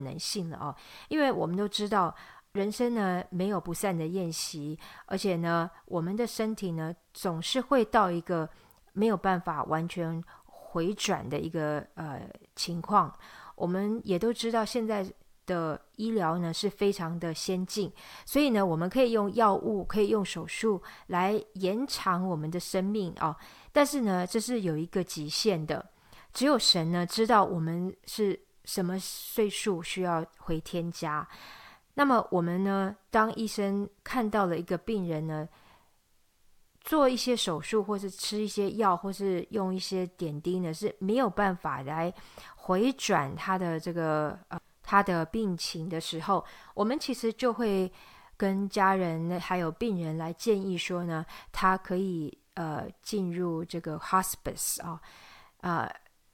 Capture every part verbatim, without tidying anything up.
能性了哦。因为我们都知道人生呢没有不散的宴席，而且呢我们的身体呢总是会到一个没有办法完全回转的一个呃情况。我们也都知道现在的医疗呢是非常的先进，所以呢我们可以用药物，可以用手术来延长我们的生命哦。但是呢这是有一个极限的，只有神呢知道我们是什么岁数需要回天家。那么我们呢当医生看到了一个病人呢做一些手术，或是吃一些药，或是用一些点滴呢，是没有办法来回转他的这个呃他的病情的时候，我们其实就会跟家人还有病人来建议说呢，他可以呃进入这个 hospice 啊、呃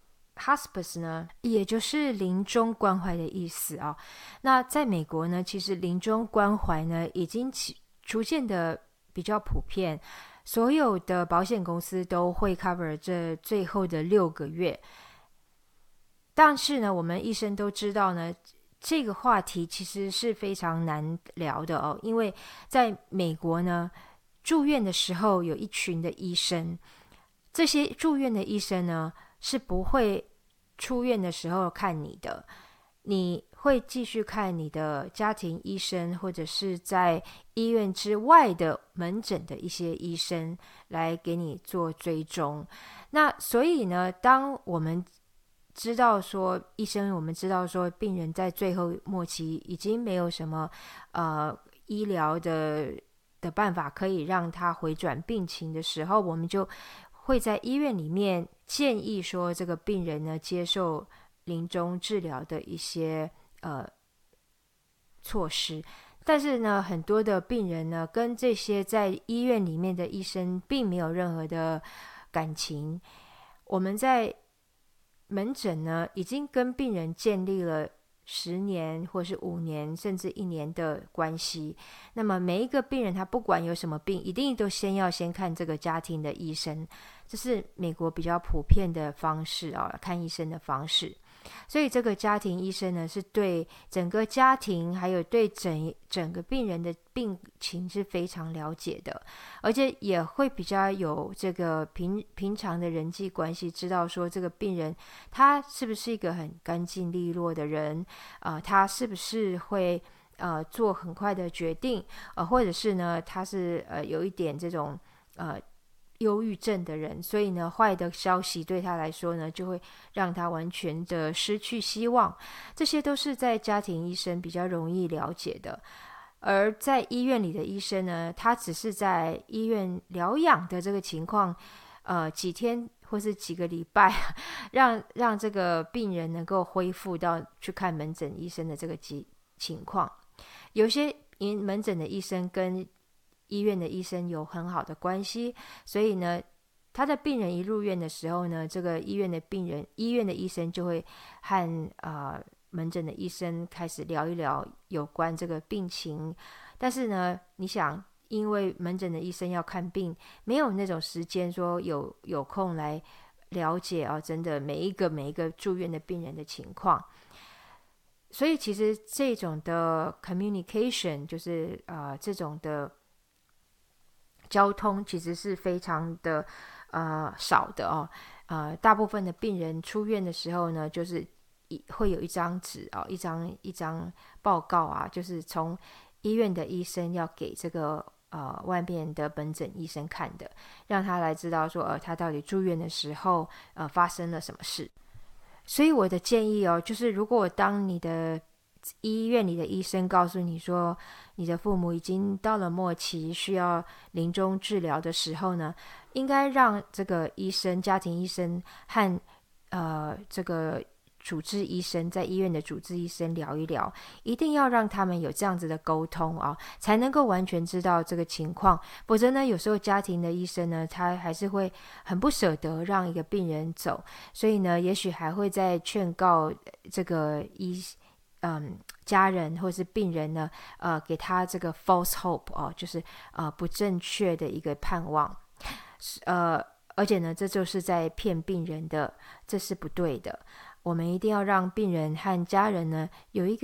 hospice 呢，也就是临终关怀的意思啊。那在美国呢，其实临终关怀呢已经逐渐的比较普遍，所有的保险公司都会 cover 这最后的六个月。但是呢，我们医生都知道呢，这个话题其实是非常难聊的哦，因为在美国呢，住院的时候有一群的医生，这些住院的医生呢是不会出院的时候看你的，你会继续看你的家庭医生，或者是在医院之外的门诊的一些医生来给你做追踪。那所以呢，当我们知道说医生，我们知道说病人在最后末期已经没有什么呃医疗的的办法可以让他回转病情的时候，我们就会在医院里面建议说这个病人呢接受临终治疗的一些呃措施。但是呢，很多的病人呢跟这些在医院里面的医生并没有任何的感情。我们在门诊呢已经跟病人建立了十年或是五年甚至一年的关系。那么每一个病人他不管有什么病，一定都先要先看这个家庭的医生，这是美国比较普遍的方式啊，看医生的方式。所以这个家庭医生呢是对整个家庭还有对整整个病人的病情是非常了解的，而且也会比较有这个平平常的人际关系，知道说这个病人他是不是一个很干净利落的人，呃，他是不是会呃做很快的决定，呃，或者是呢他是呃有一点这种呃忧郁症的人，所以呢坏的消息对他来说呢就会让他完全的失去希望。这些都是在家庭医生比较容易了解的。而在医院里的医生呢，他只是在医院疗养的这个情况呃几天或是几个礼拜，让让这个病人能够恢复到去看门诊医生的这个情况。有些门诊的医生跟医院的医生有很好的关系，所以呢他的病人一入院的时候呢，这个医院的病人医院的医生就会和呃门诊的医生开始聊一聊有关这个病情。但是呢你想，因为门诊的医生要看病，没有那种时间说有有空来了解啊，真的每一个每一个住院的病人的情况。所以其实这种的 communication 就是呃这种的交通其实是非常的呃少的哦。呃，大部分的病人出院的时候呢，就是会有一张纸哦，一张一张报告啊，就是从医院的医生要给这个呃外面的门诊医生看的，让他来知道说呃他到底住院的时候呃发生了什么事。所以我的建议哦，就是如果当你的医院里的医生告诉你说你的父母已经到了末期需要临终治疗的时候呢，应该让这个医生家庭医生和呃这个主治医生在医院的主治医生聊一聊，一定要让他们有这样子的沟通啊，才能够完全知道这个情况。否则呢有时候家庭的医生呢他还是会很不舍得让一个病人走，所以呢也许还会再劝告这个医嗯，家人或是病人呢呃给他这个 false hope 哦，就是呃不正确的一个盼望。呃而且呢这就是在骗病人的，这是不对的。我们一定要让病人和家人呢有一个